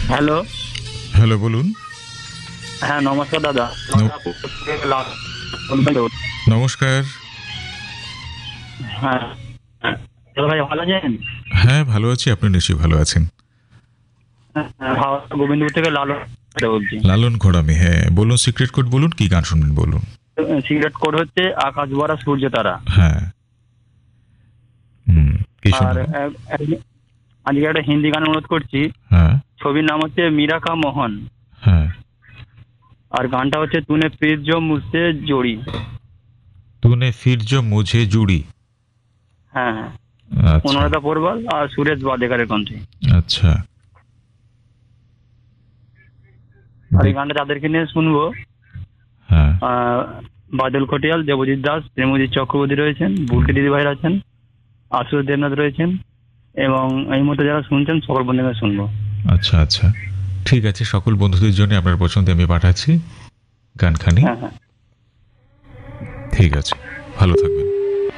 Hello. Hello, বলুন। হ্যাঁ, নমস্কার দাদা। নমস্কার। হ্যাঁ, দাদা ভাই ভালো আছেন? হ্যাঁ, ভালো আছি। আপনি নিশ্চয়ই ভালো আছেন। হাওড়া গোবিন্দপুর থেকে লালন বলছি। লালন ঘোড়ামি, হ্যাঁ বলুন। সিক্রেট কোড বলুন, কি গান শুনবেন বলুন। সিগারেট কোড হচ্ছে আকাশ ভরা সূর্য তারা। হ্যাঁ। কি আর শুনবেন? আজকে একটা হিন্দি গান অনুরোধ করছি। হ্যাঁ। ছবির নাম হচ্ছে মীরা কা মোহন। হ্যাঁ। আর গানটা হচ্ছে তুনে পীর জো মুঝসে জড়ি। তूने फिर जो मुझे जुड़ी। হ্যাঁ হ্যাঁ, আচ্ছা অনুরাধা পড়বাল আর সুরেশ বাদেকারের কণ্ঠে। আচ্ছা। আর এই গানটা তাদেরকে নিয়ে শুনবো। হ্যাঁ। বাদল খটিয়াল, দেবজিৎ দাস, প্রেমজিৎ চক্রবর্তী রয়েছেন, বুলকে দিদি ভাই আছেন, আশুষ দেবনাথ রয়েছেন, এবং এই মুহূর্তে যারা শুনছেন সকল বন্ধুকে শুনবো। আচ্ছা আচ্ছা, ঠিক আছে। সকল বন্ধুদের জন্য আপনার পছন্দে আমি পাঠাচ্ছি গানখানি। হ্যাঁ হ্যাঁ। ঠিক আছে, ভালো থাকবেন।